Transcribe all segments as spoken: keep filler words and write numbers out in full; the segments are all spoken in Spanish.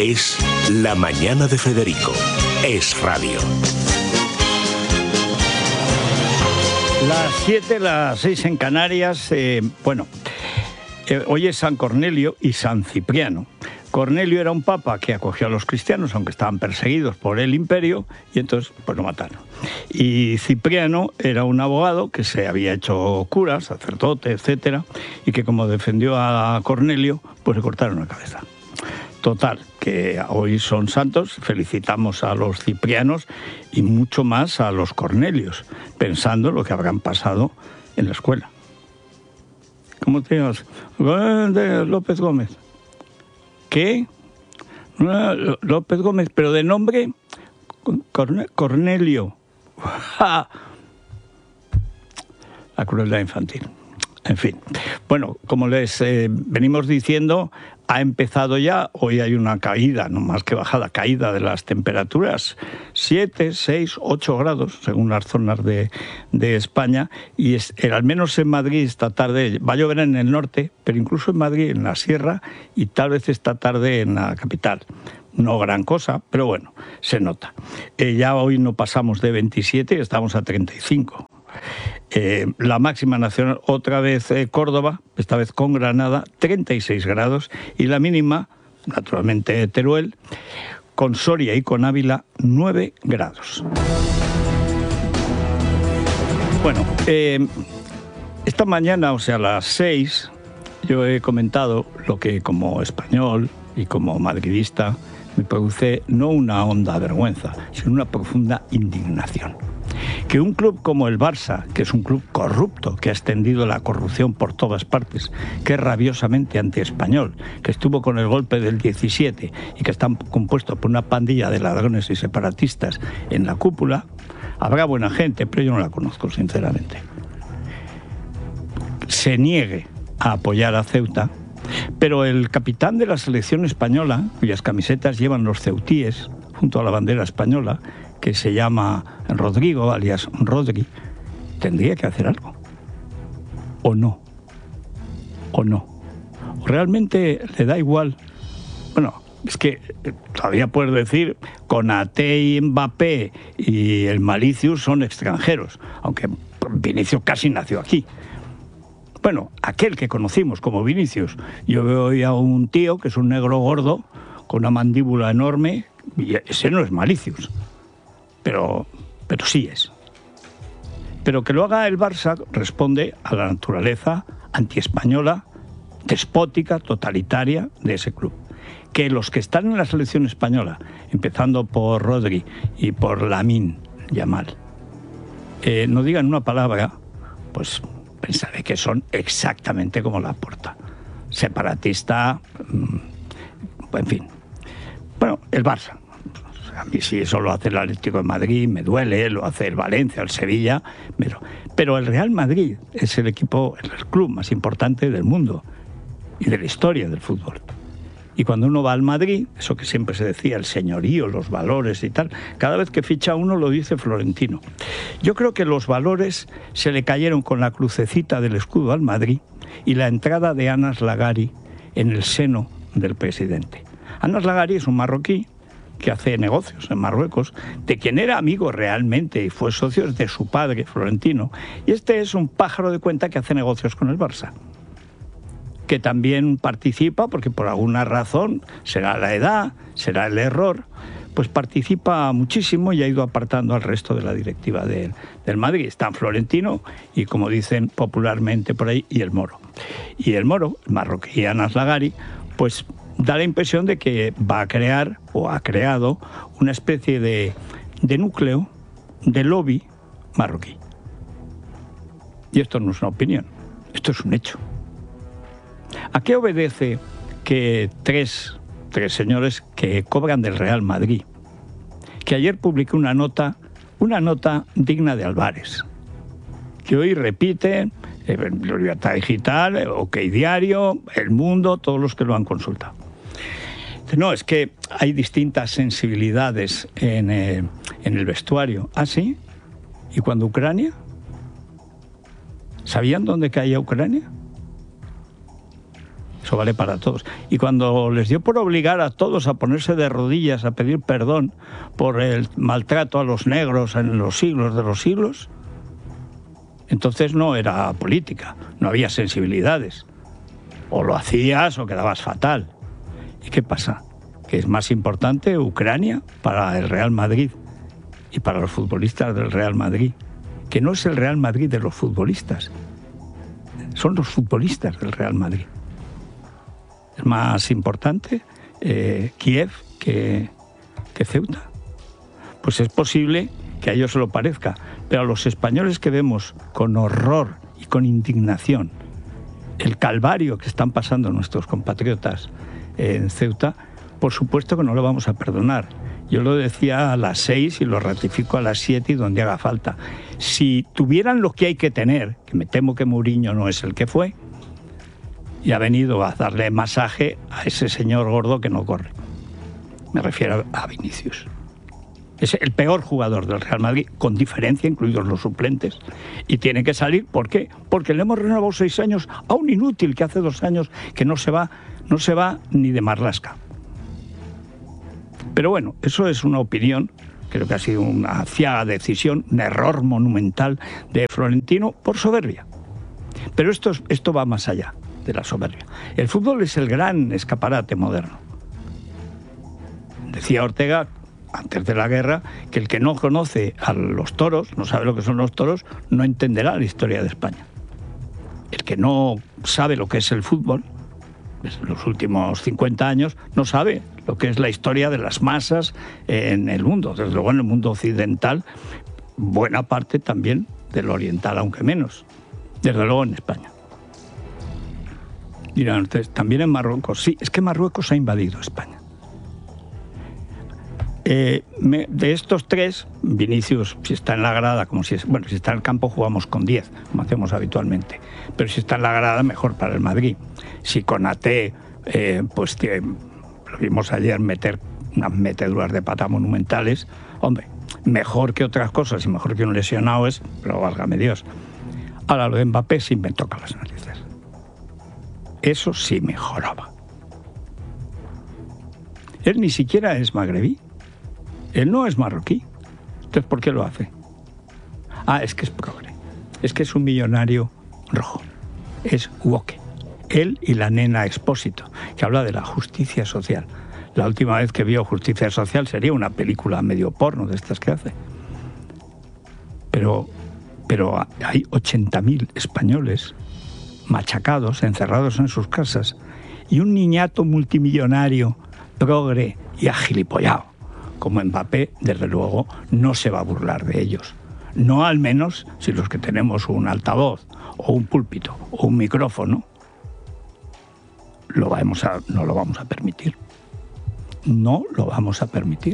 Es La Mañana de Federico. Es radio. Las siete, las seis en Canarias. Eh, bueno, eh, hoy es San Cornelio y San Cipriano. Cornelio era un papa que acogió a los cristianos, aunque estaban perseguidos por el imperio, y entonces pues lo mataron. Y Cipriano era un abogado que se había hecho cura, sacerdote, etcétera, y que como defendió a Cornelio, pues le cortaron la cabeza. Total, que hoy son santos, felicitamos a los ciprianos y mucho más a los Cornelios, pensando lo que habrán pasado en la escuela. ¿Cómo te llamas? López Gómez. ¿Qué? López Gómez, pero de nombre Cornelio. La crueldad infantil. En fin. Bueno, como les eh, venimos diciendo, ha empezado ya, hoy hay una caída, no más que bajada, caída de las temperaturas, siete, seis, ocho grados, según las zonas de, de España, y es, al menos en Madrid esta tarde, va a llover en el norte, pero incluso en Madrid, en la sierra, y tal vez esta tarde en la capital. No gran cosa, pero bueno, se nota. Eh, ya hoy no pasamos de veintisiete, estamos a treinta y cinco. Eh, la máxima nacional, otra vez eh, Córdoba, esta vez con Granada, treinta y seis grados, y la mínima, naturalmente Teruel, con Soria y con Ávila, nueve grados. Bueno, eh, esta mañana, o sea, a las seis, yo he comentado lo que como español y como madridista me produce no una honda vergüenza, sino una profunda indignación. Que un club como el Barça, que es un club corrupto, que ha extendido la corrupción por todas partes, que es rabiosamente antiespañol, que estuvo con el golpe del diecisiete y que está compuesto por una pandilla de ladrones y separatistas en la cúpula, habrá buena gente, pero yo no la conozco, sinceramente, se niegue a apoyar a Ceuta, pero el capitán de la selección española, cuyas camisetas llevan los ceutíes, junto a la bandera española, que se llama Rodrigo, alias Rodri, tendría que hacer algo. ¿O no? ¿O no? ¿O realmente le da igual? Bueno, es que todavía puedes decir, Konaté y Mbappé y el Malicius son extranjeros, aunque Vinicius casi nació aquí. Bueno, aquel que conocimos como Vinicius, yo veo hoy a un tío que es un negro gordo, con una mandíbula enorme, y ese no es Malicius. Pero, pero sí es. Pero que lo haga el Barça responde a la naturaleza antiespañola, despótica, totalitaria de ese club. Que los que están en la selección española, empezando por Rodri y por Lamine Yamal, eh, no digan una palabra, pues pensaré que son exactamente como Laporta. Separatista, en fin. Bueno, el Barça. A mí si eso lo hace el Atlético de Madrid, me duele, lo hace el Valencia, el Sevilla, pero, pero el Real Madrid es el equipo, el club más importante del mundo y de la historia del fútbol. Y cuando uno va al Madrid, eso que siempre se decía, el señorío, los valores y tal, cada vez que ficha uno lo dice Florentino. Yo creo que los valores se le cayeron con la crucecita del escudo al Madrid y la entrada de Anas Lagari en el seno del presidente. Anas Lagari es un marroquí que hace negocios en Marruecos, de quien era amigo realmente y fue socio de su padre, Florentino. Y este es un pájaro de cuenta que hace negocios con el Barça, que también participa, porque por alguna razón, será la edad, será el error, pues participa muchísimo y ha ido apartando al resto de la directiva de, del Madrid. Están Florentino y, como dicen popularmente por ahí, y el Moro. Y el Moro, el marroquí Anas Lagari, pues da la impresión de que va a crear, o ha creado, una especie de, de núcleo, de lobby marroquí. Y esto no es una opinión, esto es un hecho. ¿A qué obedece que tres, tres señores que cobran del Real Madrid, que ayer publiqué una nota, una nota digna de Álvarez, que hoy repite eh, Libertad Digital, OK Diario, El Mundo, todos los que lo han consultado? No, es que hay distintas sensibilidades en, eh, en el vestuario. ¿Ah, sí? ¿Y cuando Ucrania? ¿Sabían dónde caía Ucrania? Eso vale para todos. Y cuando les dio por obligar a todos a ponerse de rodillas a pedir perdón por el maltrato a los negros en los siglos de los siglos, entonces no era política, no había sensibilidades. O lo hacías o quedabas fatal. ¿Y qué pasa? Que es más importante Ucrania para el Real Madrid y para los futbolistas del Real Madrid, que no es el Real Madrid de los futbolistas, son los futbolistas del Real Madrid. Es más importante eh, Kiev que, que Ceuta. Pues es posible que a ellos se lo parezca, pero a los españoles que vemos con horror y con indignación el calvario que están pasando nuestros compatriotas en Ceuta, por supuesto que no lo vamos a perdonar. Yo lo decía a las seis y lo ratifico a las siete y donde haga falta. Si tuvieran lo que hay que tener, que me temo que Mourinho no es el que fue, y ha venido a darle masaje a ese señor gordo que no corre. Me refiero a Vinicius. Es el peor jugador del Real Madrid, con diferencia, incluidos los suplentes, y tiene que salir. ¿Por qué? Porque le hemos renovado seis años a un inútil que hace dos años que no se va, no se va ni de marlasca. Pero bueno, eso es una opinión, creo que ha sido una ciaga decisión, un error monumental de Florentino por soberbia. Pero esto, esto va más allá de la soberbia. El fútbol es el gran escaparate moderno. Decía Ortega, antes de la guerra, que el que no conoce a los toros, no sabe lo que son los toros, no entenderá la historia de España. El que no sabe lo que es el fútbol, en los últimos cincuenta años, no sabe lo que es la historia de las masas en el mundo. Desde luego en el mundo occidental, buena parte también del oriental, aunque menos. Desde luego en España. Dirán ustedes, también en Marruecos. Sí, es que Marruecos ha invadido España. Eh, me, de estos tres, Vinicius, si está en la grada, como si es, bueno, si está en el campo jugamos con diez, como hacemos habitualmente. Pero si está en la grada, mejor para el Madrid. Si Konaté, eh, pues que lo vimos ayer meter unas meteduras de pata monumentales, hombre, mejor que otras cosas y mejor que un lesionado es, pero válgame Dios. Ahora lo de Mbappé sí me toca las narices. Eso sí mejoraba. Él ni siquiera es magrebí. Él no es marroquí. Entonces, ¿por qué lo hace? Ah, es que es progre. Es que es un millonario rojo. Es woke. Él y la nena Expósito, que habla de la justicia social. La última vez que vio Justicia Social sería una película medio porno de estas que hace. Pero, pero hay ochenta mil españoles machacados, encerrados en sus casas, y un niñato multimillonario, progre y agilipollado, como Mbappé, desde luego, no se va a burlar de ellos. No al menos si los que tenemos un altavoz, o un púlpito, o un micrófono, lo vamos a, no lo vamos a permitir. No lo vamos a permitir.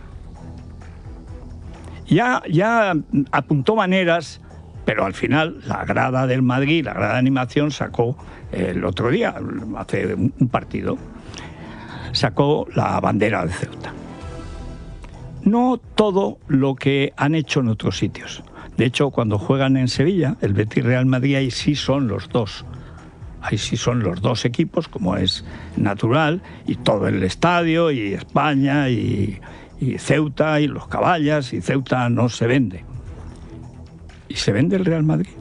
Ya, ya apuntó maneras, pero al final la grada del Madrid, la grada de animación, sacó el otro día, hace un partido, sacó la bandera de Ceuta. No todo lo que han hecho en otros sitios. De hecho, cuando juegan en Sevilla, el Betis Real Madrid, ahí sí son los dos. Ahí sí son los dos equipos, como es natural, y todo el estadio, y España, y, y Ceuta, y los caballas, y Ceuta no se vende. ¿Y se vende el Real Madrid?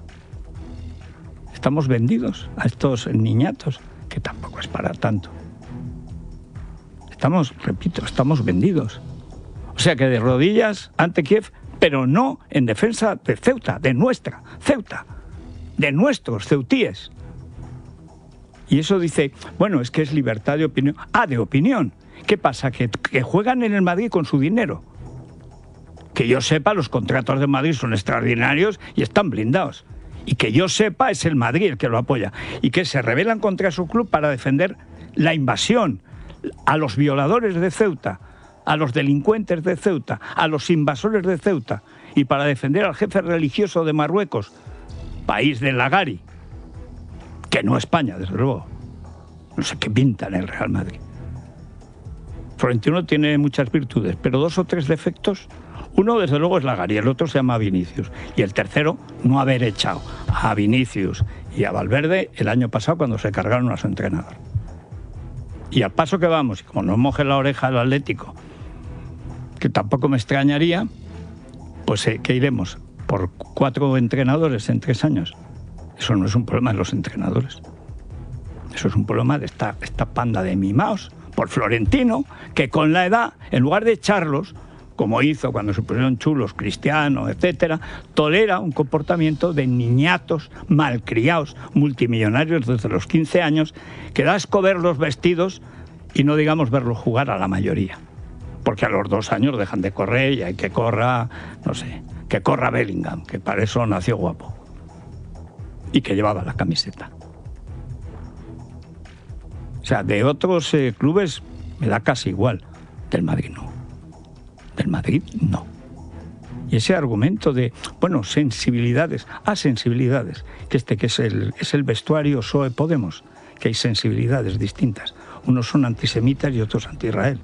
Estamos vendidos a estos niñatos, que tampoco es para tanto. Estamos, repito, estamos vendidos. O sea que de rodillas ante Kiev, pero no en defensa de Ceuta, de nuestra Ceuta, de nuestros ceutíes. Y eso dice, bueno, es que es libertad de opinión. Ah, de opinión. ¿Qué pasa? Que, que juegan en el Madrid con su dinero. Que yo sepa, los contratos de Madrid son extraordinarios y están blindados. Y que yo sepa, es el Madrid el que lo apoya. Y que se rebelan contra su club para defender la invasión, a los violadores de Ceuta, a los delincuentes de Ceuta, a los invasores de Ceuta, y para defender al jefe religioso de Marruecos, país de Lagari, que no España, desde luego. No sé qué pinta en el Real Madrid. Florentino tiene muchas virtudes, pero dos o tres defectos. Uno, desde luego, es Lagar, y el otro se llama Vinicius. Y el tercero, no haber echado a Vinicius y a Valverde el año pasado cuando se cargaron a su entrenador. Y al paso que vamos, y como no moje la oreja al Atlético, que tampoco me extrañaría, pues eh, ¿qué iremos? Por cuatro entrenadores en tres años. Eso no es un problema de los entrenadores. Eso es un problema de esta, esta panda de mimaos por Florentino, que con la edad, en lugar de echarlos, como hizo cuando se pusieron chulos Cristiano, etcétera, tolera un comportamiento de niñatos malcriados, multimillonarios desde los quince años, que da asco verlos vestidos y no digamos verlos jugar a la mayoría. Porque a los dos años dejan de correr y hay que corra, no sé, que corra Bellingham, que para eso nació guapo. Y que llevaba la camiseta. O sea, de otros eh, clubes me da casi igual. Del Madrid no. Del Madrid no. Y ese argumento de, bueno, sensibilidades, ah, sensibilidades, que este que es el, es el vestuario P S O E Podemos, que hay sensibilidades distintas. Unos son antisemitas y otros anti-Israel.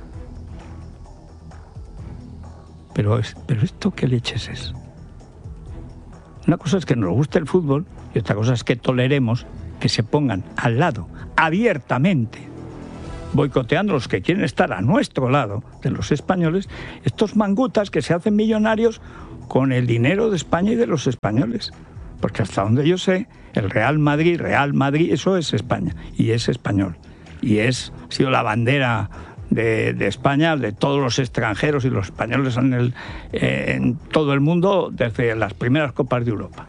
Pero, es, pero esto, ¿qué leches es? Una cosa es que nos guste el fútbol y otra cosa es que toleremos que se pongan al lado, abiertamente, boicoteando a los que quieren estar a nuestro lado, de los españoles, estos mangutas que se hacen millonarios con el dinero de España y de los españoles. Porque hasta donde yo sé, el Real Madrid, Real Madrid, eso es España, y es español. Y es, ha sido la bandera de, de España, de todos los extranjeros y los españoles en, el, eh, en todo el mundo desde las primeras Copas de Europa.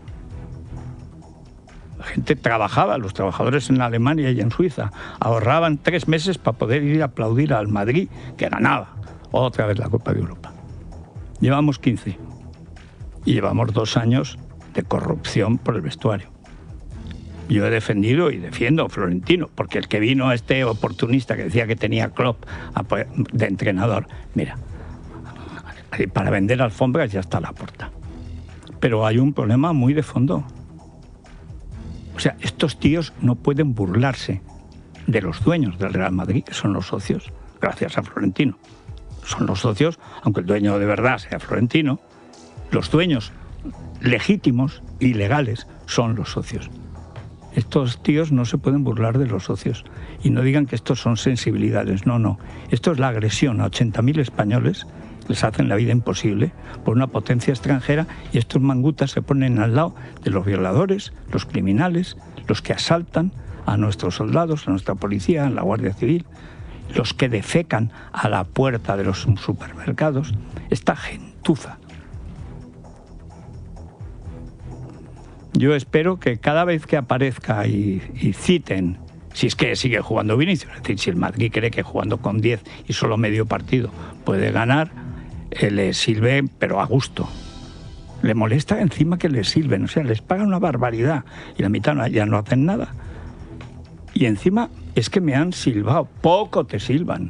La gente trabajaba, los trabajadores en Alemania y en Suiza, ahorraban tres meses para poder ir a aplaudir al Madrid, que ganaba otra vez la Copa de Europa. Llevamos quince y llevamos dos años de corrupción por el vestuario. Yo he defendido y defiendo a Florentino, porque el que vino, este oportunista que decía que tenía Klopp de entrenador, mira, para vender alfombras ya está a la puerta. Pero hay un problema muy de fondo. O sea, estos tíos no pueden burlarse de los dueños del Real Madrid, que son los socios, gracias a Florentino. Son los socios, aunque el dueño de verdad sea Florentino, los dueños legítimos y legales son los socios. Estos tíos no se pueden burlar de los socios. Y no digan que estos son sensibilidades. No, no. Esto es la agresión a ochenta mil españoles. Les hacen la vida imposible por una potencia extranjera y estos mangutas se ponen al lado de los violadores, los criminales, los que asaltan a nuestros soldados, a nuestra policía, a la Guardia Civil, los que defecan a la puerta de los supermercados. Esta gentuza. Yo espero que cada vez que aparezca y, y citen, si es que sigue jugando Vinicius, es decir, si el Madrid cree que jugando con diez y solo medio partido puede ganar, eh, le sirve, pero a gusto. Le molesta encima que les sirven, o sea, les pagan una barbaridad y la mitad no, ya no hacen nada. Y encima es que me han silbado, poco te silban.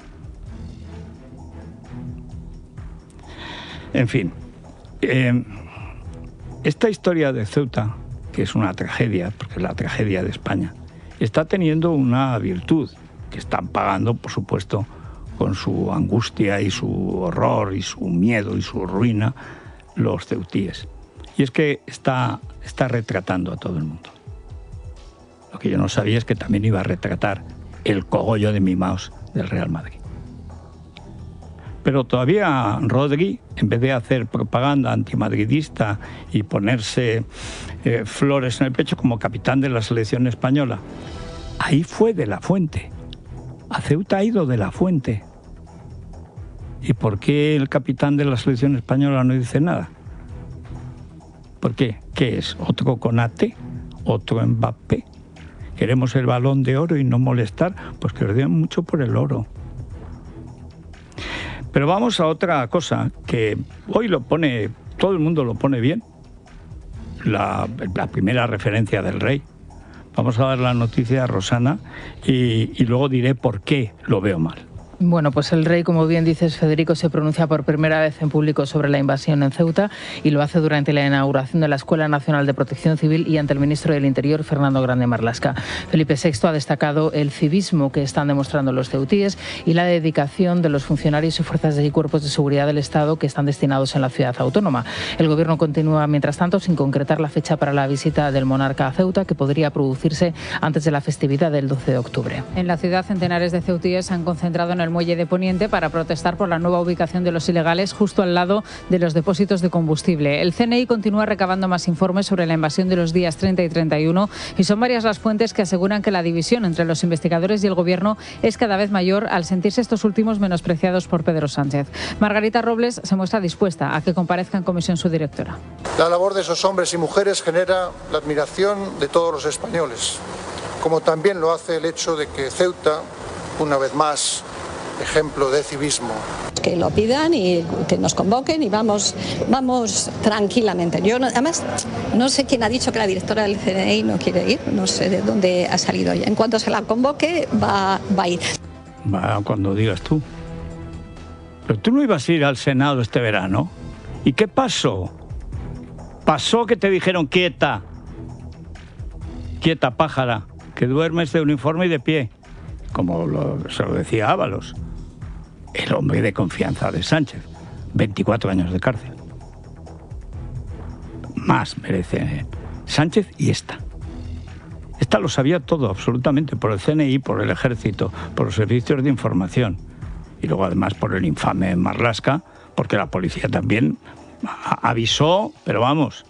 En fin, eh, esta historia de Ceuta, que es una tragedia, porque es la tragedia de España, está teniendo una virtud, que están pagando, por supuesto, con su angustia y su horror y su miedo y su ruina, los ceutíes. Y es que está, está retratando a todo el mundo. Lo que yo no sabía es que también iba a retratar el cogollo de mimaos del Real Madrid. Pero todavía Rodri, en vez de hacer propaganda antimadridista y ponerse eh, flores en el pecho como capitán de la selección española, ahí fue de la Fuente. A Ceuta ha ido de la Fuente. ¿Y por qué el capitán de la selección española no dice nada? ¿Por qué? ¿Qué es? ¿Otro Konate? ¿Otro Mbappé? ¿Queremos el Balón de Oro y no molestar? Pues que os den mucho por el oro. Pero vamos a otra cosa que hoy lo pone, todo el mundo lo pone bien. La, la primera referencia del rey. Vamos a dar la noticia a Rosana y, y luego diré por qué lo veo mal. Bueno, pues el rey, como bien dices, Federico, se pronuncia por primera vez en público sobre la invasión en Ceuta y lo hace durante la inauguración de la Escuela Nacional de Protección Civil y ante el ministro del Interior, Fernando Grande Marlaska. Felipe sexto ha destacado el civismo que están demostrando los ceutíes y la dedicación de los funcionarios y fuerzas y cuerpos de seguridad del Estado que están destinados en la ciudad autónoma. El gobierno continúa, mientras tanto, sin concretar la fecha para la visita del monarca a Ceuta, que podría producirse antes de la festividad del doce de octubre. En la ciudad, centenares de ceutíes se han concentrado en el muelle de Poniente para protestar por la nueva ubicación de los ilegales justo al lado de los depósitos de combustible. El C N I continúa recabando más informes sobre la invasión de los días treinta y treinta y uno y son varias las fuentes que aseguran que la división entre los investigadores y el gobierno es cada vez mayor al sentirse estos últimos menospreciados por Pedro Sánchez. Margarita Robles se muestra dispuesta a que comparezca en comisión su directora. La labor de esos hombres y mujeres genera la admiración de todos los españoles, como también lo hace el hecho de que Ceuta, una vez más, ejemplo de civismo. Que lo pidan y que nos convoquen y vamos, vamos tranquilamente. Yo no, además no sé quién ha dicho que la directora del C N I no quiere ir, no sé de dónde ha salido ella. En cuanto se la convoque va, va a ir. Va cuando digas tú. Pero tú no ibas a ir al Senado este verano. ¿Y qué pasó? Pasó que te dijeron quieta, quieta pájara, que duermes de uniforme y de pie, como lo, se lo decía Ábalos, el hombre de confianza de Sánchez. veinticuatro años de cárcel. Más merece Sánchez y esta. Esta lo sabía todo, absolutamente, por el C N I, por el Ejército, por los servicios de información. Y luego, además, por el infame Marlaska, porque la policía también avisó, pero vamos,